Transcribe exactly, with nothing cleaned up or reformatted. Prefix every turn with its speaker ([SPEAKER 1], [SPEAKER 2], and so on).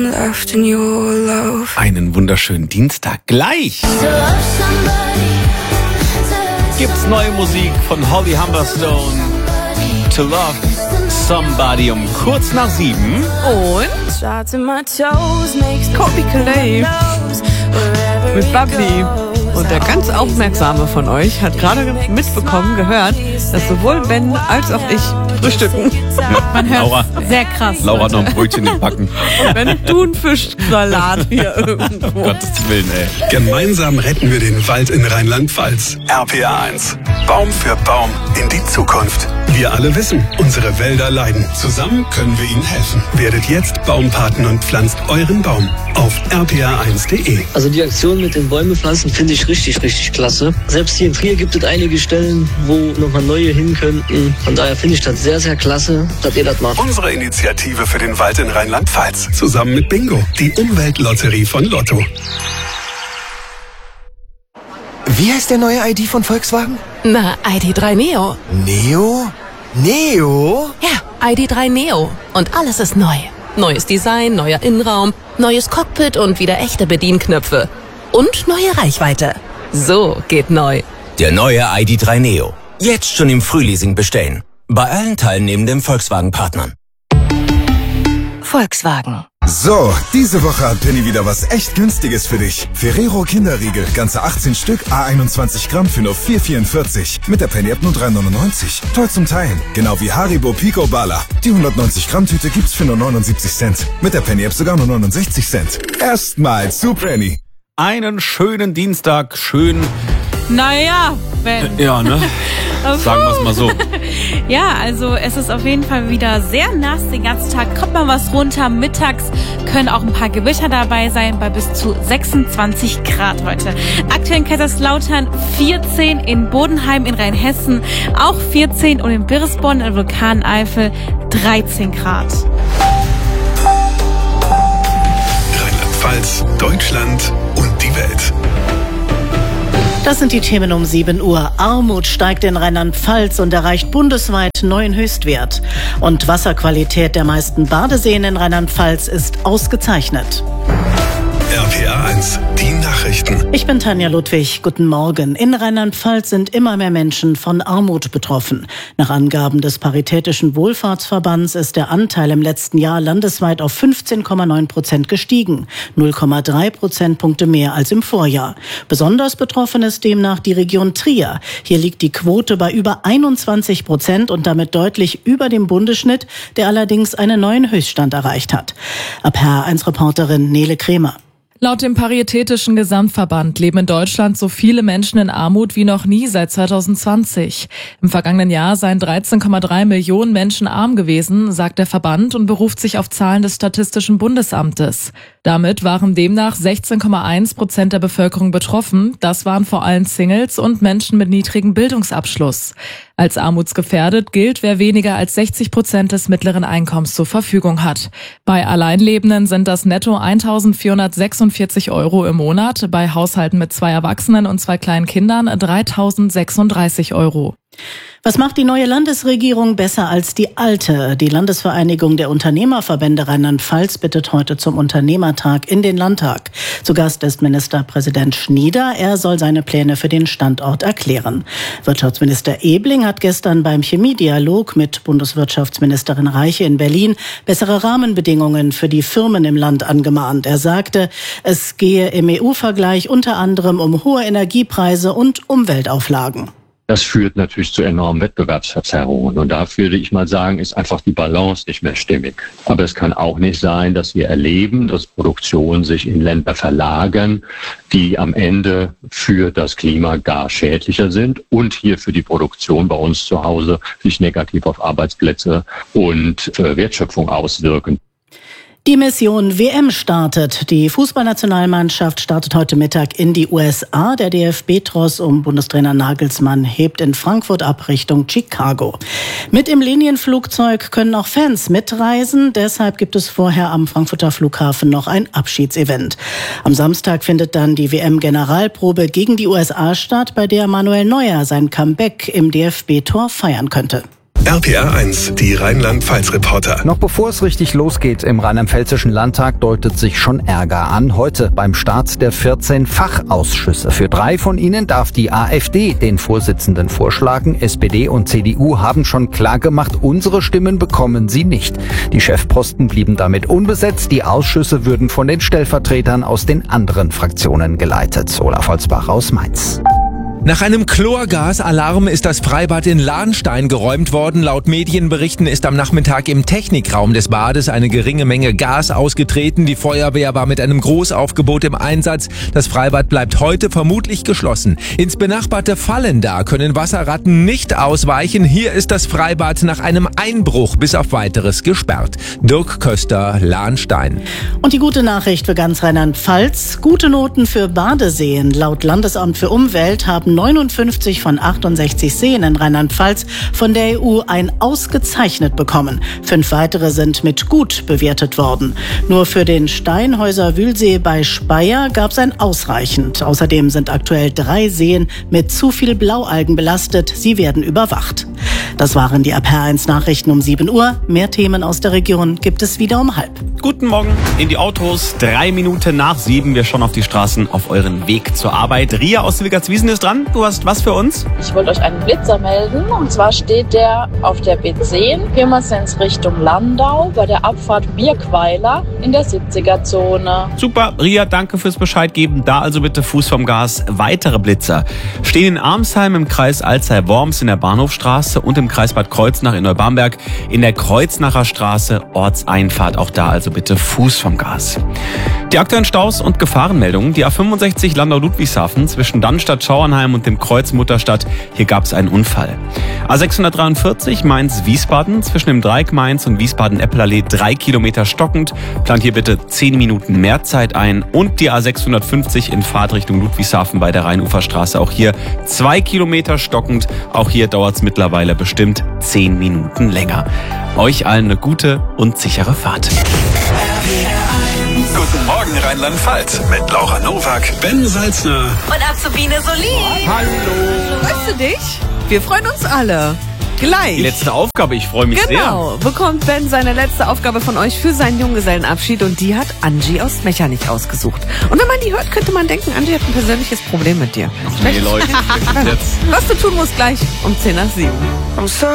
[SPEAKER 1] Einen wunderschönen Dienstag gleich. Gibt's neue Musik von Holly Humberstone. To Love Somebody um kurz nach sieben.
[SPEAKER 2] Und Colby Calais mit Bubbly. Und der ganz Aufmerksame von euch hat gerade mitbekommen, gehört, dass sowohl Ben als auch ich frühstücken.
[SPEAKER 3] Man hört
[SPEAKER 1] Laura,
[SPEAKER 3] sehr krass.
[SPEAKER 1] Laura hat noch ein Brötchen im Backen.
[SPEAKER 2] Und Ben Thunfischsalat hier irgendwo.
[SPEAKER 1] Um Gottes Willen, ey.
[SPEAKER 4] Gemeinsam retten wir den Wald in Rheinland-Pfalz. R P A eins. Baum für Baum in die Zukunft. Wir alle wissen, unsere Wälder leiden. Zusammen können wir ihnen helfen. Werdet jetzt Baumpaten und pflanzt euren Baum auf r p a eins punkt de.
[SPEAKER 5] Also die Aktion mit den Bäume pflanzen finde ich richtig, richtig klasse. Selbst hier in Trier gibt es einige Stellen, wo nochmal neue hin könnten. Von daher finde ich das sehr, sehr klasse, dass ihr das macht.
[SPEAKER 4] Unsere Initiative für den Wald in Rheinland-Pfalz. Zusammen mit Bingo, die Umweltlotterie von Lotto.
[SPEAKER 6] Wie heißt der neue I D von Volkswagen?
[SPEAKER 7] Na, I D drei Neo.
[SPEAKER 6] Neo? Neo?
[SPEAKER 7] Ja, I D drei Neo. Und alles ist neu. Neues Design, neuer Innenraum, neues Cockpit und wieder echte Bedienknöpfe. Und neue Reichweite. So geht neu.
[SPEAKER 8] Der neue I D drei Neo. Jetzt schon im Frühleasing bestellen. Bei allen teilnehmenden Volkswagen-Partnern.
[SPEAKER 7] Volkswagen.
[SPEAKER 9] So, diese Woche hat Penny wieder was echt Günstiges für dich. Ferrero Kinderriegel, ganze achtzehn Stück, a einundzwanzig Gramm für nur vier vierundvierzig. Mit der Penny-App nur drei neunundneunzig. Toll zum Teilen. Genau wie Haribo Pico Bala. Die hundertneunzig Gramm Tüte gibt's für nur neunundsiebzig Cent. Mit der Penny-App sogar nur neunundsechzig Cent. Erstmal zu Penny.
[SPEAKER 1] Einen schönen Dienstag, schön.
[SPEAKER 3] Naja, Ben.
[SPEAKER 1] Ja, ne? Sagen wir es mal so.
[SPEAKER 3] Ja, also es ist auf jeden Fall wieder sehr nass den ganzen Tag. Kommt mal was runter. Mittags können auch ein paar Gewitter dabei sein bei bis zu sechsundzwanzig Grad heute. Aktuell in Kaiserslautern vierzehn, in Bodenheim in Rheinhessen auch vierzehn und in Biresborn in der Vulkaneifel dreizehn Grad.
[SPEAKER 4] Rheinland-Pfalz, Deutschland und die Welt.
[SPEAKER 10] Das sind die Themen um sieben Uhr. Armut steigt in Rheinland-Pfalz und erreicht bundesweit neuen Höchstwert. Und Wasserqualität der meisten Badeseen in Rheinland-Pfalz ist ausgezeichnet.
[SPEAKER 4] R P A eins, die Nachrichten.
[SPEAKER 10] Ich bin Tanja Ludwig. Guten Morgen. In Rheinland-Pfalz sind immer mehr Menschen von Armut betroffen. Nach Angaben des Paritätischen Wohlfahrtsverbands ist der Anteil im letzten Jahr landesweit auf fünfzehn Komma neun Prozent gestiegen. null Komma drei Prozentpunkte mehr als im Vorjahr. Besonders betroffen ist demnach die Region Trier. Hier liegt die Quote bei über einundzwanzig Prozent und damit deutlich über dem Bundesschnitt, der allerdings einen neuen Höchststand erreicht hat. R P A eins Reporterin Nele Kremer.
[SPEAKER 11] Laut dem Paritätischen Gesamtverband leben in Deutschland so viele Menschen in Armut wie noch nie seit zweitausendzwanzig. Im vergangenen Jahr seien dreizehn Komma drei Millionen Menschen arm gewesen, sagt der Verband und beruft sich auf Zahlen des Statistischen Bundesamtes. Damit waren demnach sechzehn Komma eins Prozent der Bevölkerung betroffen. Das waren vor allem Singles und Menschen mit niedrigem Bildungsabschluss. Als armutsgefährdet gilt, wer weniger als sechzig Prozent des mittleren Einkommens zur Verfügung hat. Bei Alleinlebenden sind das netto eintausendvierhundertsechsundvierzig Euro im Monat, bei Haushalten mit zwei Erwachsenen und zwei kleinen Kindern dreitausendsechsunddreißig Euro.
[SPEAKER 10] Was macht die neue Landesregierung besser als die alte? Die Landesvereinigung der Unternehmerverbände Rheinland-Pfalz bittet heute zum Unternehmertag in den Landtag. Zu Gast ist Ministerpräsident Schnieder. Er soll seine Pläne für den Standort erklären. Wirtschaftsminister Ebling hat gestern beim Chemiedialog mit Bundeswirtschaftsministerin Reiche in Berlin bessere Rahmenbedingungen für die Firmen im Land angemahnt. Er sagte, es gehe im E U-Vergleich unter anderem um hohe Energiepreise und Umweltauflagen.
[SPEAKER 12] Das führt natürlich zu enormen Wettbewerbsverzerrungen. Und da würde ich mal sagen, ist einfach die Balance nicht mehr stimmig. Aber es kann auch nicht sein, dass wir erleben, dass Produktionen sich in Länder verlagern, die am Ende für das Klima gar schädlicher sind und hier für die Produktion bei uns zu Hause sich negativ auf Arbeitsplätze und Wertschöpfung auswirken.
[SPEAKER 10] Die Mission W M startet. Die Fußballnationalmannschaft startet heute Mittag in die U S A. Der D F B-Tross um Bundestrainer Nagelsmann hebt in Frankfurt ab Richtung Chicago. Mit im Linienflugzeug können auch Fans mitreisen. Deshalb gibt es vorher am Frankfurter Flughafen noch ein Abschiedsevent. Am Samstag findet dann die W M-Generalprobe gegen die U S A statt, bei der Manuel Neuer sein Comeback im D F B-Tor feiern könnte.
[SPEAKER 4] R P R eins, die Rheinland-Pfalz-Reporter.
[SPEAKER 13] Noch bevor es richtig losgeht im Rheinland-Pfälzischen Landtag, deutet sich schon Ärger an. Heute beim Start der vierzehn Fachausschüsse. Für drei von ihnen darf die AfD den Vorsitzenden vorschlagen. S P D und C D U haben schon klargemacht, unsere Stimmen bekommen sie nicht. Die Chefposten blieben damit unbesetzt. Die Ausschüsse würden von den Stellvertretern aus den anderen Fraktionen geleitet. Olaf Holzbach aus Mainz.
[SPEAKER 14] Nach einem Chlorgasalarm ist das Freibad in Lahnstein geräumt worden. Laut Medienberichten ist am Nachmittag im Technikraum des Bades eine geringe Menge Gas ausgetreten. Die Feuerwehr war mit einem Großaufgebot im Einsatz. Das Freibad bleibt heute vermutlich geschlossen. Ins benachbarte Vallenda können Wasserratten nicht ausweichen. Hier ist das Freibad nach einem Einbruch bis auf Weiteres gesperrt. Dirk Köster, Lahnstein.
[SPEAKER 10] Und die gute Nachricht für ganz Rheinland-Pfalz: gute Noten für Badeseen. Laut Landesamt für Umwelt haben neunundfünfzig von achtundsechzig Seen in Rheinland-Pfalz von der E U ein ausgezeichnet bekommen. Fünf weitere sind mit gut bewertet worden. Nur für den Steinhäuser Wühlsee bei Speyer gab es ein ausreichend. Außerdem sind aktuell drei Seen mit zu viel Blaualgen belastet. Sie werden überwacht. Das waren die R P R eins Nachrichten um sieben Uhr. Mehr Themen aus der Region gibt es wieder um halb.
[SPEAKER 1] Guten Morgen in die Autos. Drei Minuten nach sieben. Wir schauen auf die Straßen auf euren Weg zur Arbeit. Ria aus Wilgertswiesen ist dran. Du hast was für uns?
[SPEAKER 15] Ich wollte euch einen Blitzer melden. Und zwar steht der auf der B zehn, Pirmasens Richtung Landau, bei der Abfahrt Birkweiler in der siebziger-Zone.
[SPEAKER 1] Super, Ria, danke fürs Bescheid geben. Da also bitte Fuß vom Gas. Weitere Blitzer stehen in Armsheim im Kreis Alzey-Worms in der Bahnhofstraße und im Kreis Bad Kreuznach in Neubamberg in der Kreuznacher Straße, Ortseinfahrt. Auch da also bitte Fuß vom Gas. Die aktuellen Staus und Gefahrenmeldungen. Die A fünfundsechzig Landau-Ludwigshafen zwischen Dannstadt-Schauernheim und dem Kreuz Mutterstadt. Hier gab es einen Unfall. A sechshundertdreiundvierzig Mainz-Wiesbaden zwischen dem Dreieck Mainz und Wiesbaden-Eppelallee drei Kilometer stockend. Plant hier bitte zehn Minuten mehr Zeit ein. Und die A sechshundertfünfzig in Fahrtrichtung Ludwigshafen bei der Rheinuferstraße. Auch hier zwei Kilometer stockend. Auch hier dauert es mittlerweile bestimmt zehn Minuten länger. Euch allen eine gute und sichere Fahrt.
[SPEAKER 4] Guten Morgen Rheinland-Pfalz mit Laura Nowak, Ben Salzner
[SPEAKER 16] und Azubine Solin.
[SPEAKER 2] Hallo. Weißt du dich? Wir freuen uns alle. Gleich.
[SPEAKER 1] Die letzte Aufgabe, ich freue mich
[SPEAKER 2] genau,
[SPEAKER 1] sehr.
[SPEAKER 2] Genau, bekommt Ben seine letzte Aufgabe von euch für seinen Junggesellenabschied und die hat Angie aus Mechernich ausgesucht. Und wenn man die hört, könnte man denken, Angie hat ein persönliches Problem mit dir.
[SPEAKER 1] Ach nee, Leute, jetzt.
[SPEAKER 2] Was du tun musst gleich um zehn nach sieben.